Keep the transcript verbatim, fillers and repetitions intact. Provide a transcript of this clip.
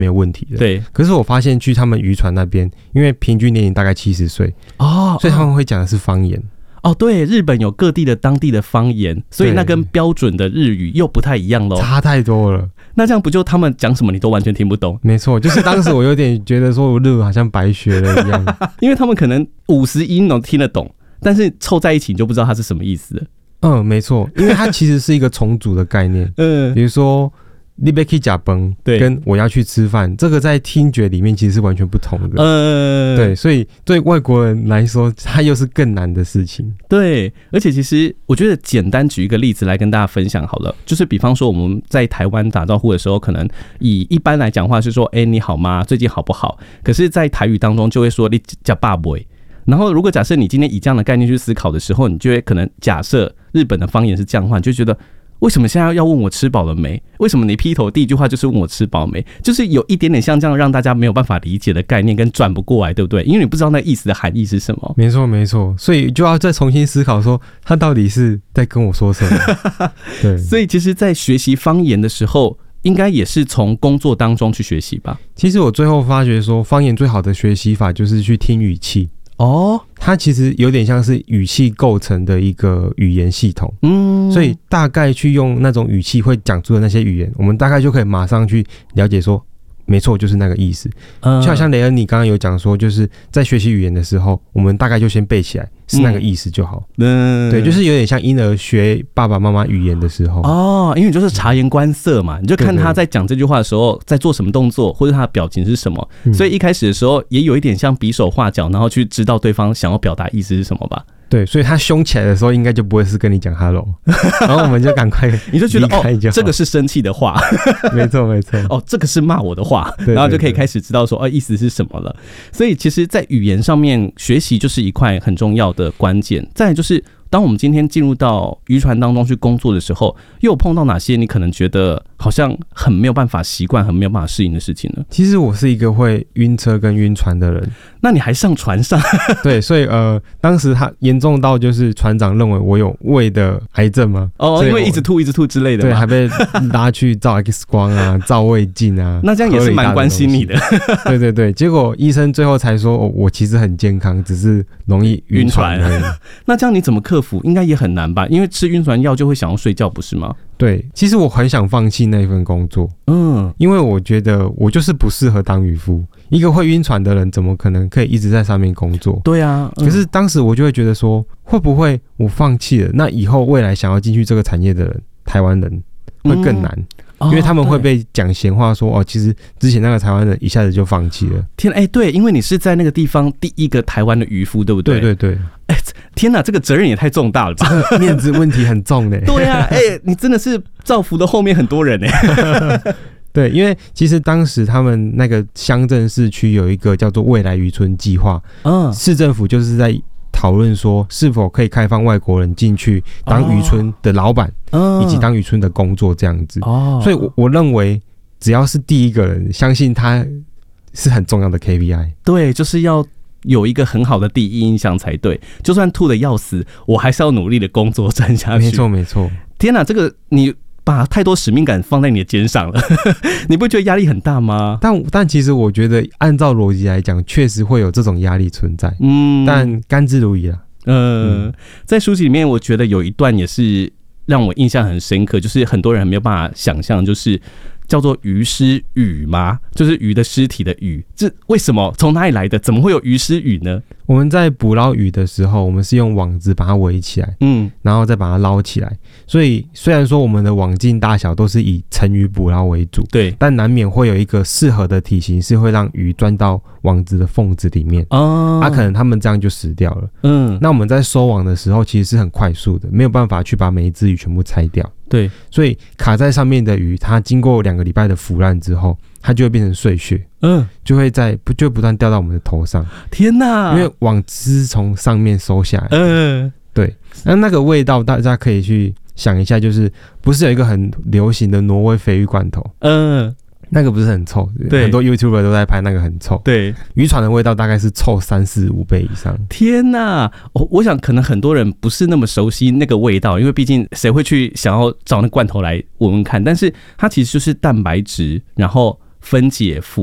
没有问题的。 对。 可是我发现去他们渔船那边，因为平均年龄大概七十岁哦，所以他们会讲的是方言。 哦，对，日本有各地的当地的方言，所以那跟标准的日语又不太一样咯， 差太多了。 那这样不就他们讲什么你都完全听不懂？ 没错，就是当时我有点觉得说我日文好像白学了一样， 因为他们可能五十音都听得懂，但是凑在一起你就不知道它是什么意思了。 嗯，没错，因为它其实是一个重组的概念。嗯，比如说你要去吃饭，跟我要去吃饭，这个在听觉里面其实是完全不同的。嗯，对，所以对外国人来说，它又是更难的事情。 对，而且其实我觉得简单举一个例子来跟大家分享好了，就是比方说我们在台湾打招呼的时候，可能以一般来讲话是说，哎、欸，你好吗？最近好不好？可是，在台语当中就会说你吃饱没？然后，如果假设你今天以这样的概念去思考的时候，你就会可能假设日本的方言是这样的话，你就觉得。为什么现在要问我吃饱了没？为什么你劈头第一句话就是问我吃饱没？就是有一点点像这样让大家没有办法理解的概念跟转不过来，对不对？因为你不知道那意思的含义是什么。 没错没错，所以就要再重新思考说他到底是在跟我说什么。对， 所以其实在学习方言的时候应该也是从工作当中去学习吧。 其实我最后发觉说方言最好的学习法就是去听语气。哦，它其实有点像是语气构成的一个语言系统，嗯，所以大概去用那种语气会讲出的那些语言，我们大概就可以马上去了解说，没错，就是那个意思。嗯，就好像雷恩你刚刚有讲说，就是在学习语言的时候，我们大概就先背起来是那个意思就好。嗯，对，就是有点像婴儿学爸爸妈妈语言的时候。 哦，因为你就是察言观色嘛，你就看他在讲这句话的时候在做什么动作，或者他的表情是什么，嗯，所以一开始的时候也有一点像比手画脚，然后去知道对方想要表达意思是什么吧。 对，所以他凶起来的时候，应该就不会是跟你讲 hello， 然后我们就赶快你就觉得哦，这个是生气的话， 没错没错， 哦，这个是骂我的话， 对对对， 然后就可以开始知道说哦意思是什么了。所以其实，在语言上面学习就是一块很重要的关键。再来就是，当我们今天进入到渔船当中去工作的时候，又有碰到哪些你可能觉得好像很没有办法习惯、很没有办法适应的事情呢？ 其实我是一个会晕车跟晕船的人。 那你还上船上？ 对，所以呃，当时他严重到就是船长认为我有胃的癌症嘛， 哦，因为一直吐一直吐之类的， 对，还被拉去照 X 光啊、照胃镜啊， 那这样也是蛮关心你的。 对对对，结果医生最后才说，哦，我其实很健康，只是容易晕船而已。 那这样你怎么克服？应该也很难吧？因为吃晕船药就会想要睡觉，不是吗？ 对，其实我很想放弃那份工作，嗯，因为我觉得我就是不适合当渔夫。一个会晕船的人，怎么可能可以一直在上面工作？ 对啊， 嗯，可是当时我就会觉得说，会不会我放弃了，那以后未来想要进去这个产业的人，台湾人会更难。嗯，因为他们会被讲闲话说，哦，其实之前那个台湾人一下子就放弃了。 天，哎，欸，对，因为你是在那个地方第一个台湾的渔夫，对不对？ 对对对。 哎，欸，天哪，这个责任也太重大了吧！ 面子问题很重呢。 对啊，哎，欸，你真的是造福的后面很多人呢。 对，因为其实当时他们那个乡镇市区有一个叫做未来渔村计划，嗯，市政府就是在讨论说是否可以开放外国人进去当渔村的老板，哦，以及当渔村的工作这样子。哦，所以我我认为只要是第一个人，相信他是很重要的 K P I。 对，就是要有一个很好的第一印象才对。就算吐得要死，我还是要努力的工作站下去。 没错没错。 天哪，这个你把太多使命感放在你的肩上了，你不会觉得压力很大吗？ 但但其实我觉得，按照逻辑来讲，确实会有这种压力存在。嗯，但甘之如饴啦。 嗯，嗯，在书籍里面，我觉得有一段也是让我印象很深刻，就是很多人没有办法想象，就是叫做鱼尸语吗？就是鱼的尸体的鱼，这为什么？从哪里来的？怎么会有鱼尸语呢？ 我们在捕捞鱼的时候，我们是用网子把它围起来，嗯，然后再把它捞起来。所以虽然说我们的网径大小都是以成鱼捕捞为主，对，但难免会有一个适合的体型是会让鱼钻到网子的缝子里面，哦，啊，可能他们这样就死掉了。嗯，那我们在收网的时候其实是很快速的，没有办法去把每一只鱼全部拆掉。对，所以卡在上面的鱼，它经过两个礼拜的腐烂之后，它就会变成碎屑，嗯，就会在不就会不断掉到我们的头上。天哪！因为网子从上面收下来，嗯，对。那那个味道，大家可以去想一下，就是不是有一个很流行的挪威鲱鱼罐头？嗯。那个不是很臭，对，很多 YouTuber 都在拍那个很臭。对，渔船的味道大概是臭三四五倍以上。 天哪，我我想可能很多人不是那么熟悉那个味道，因为毕竟谁会去想要找那罐头来闻闻看？但是它其实就是蛋白质，然后分解符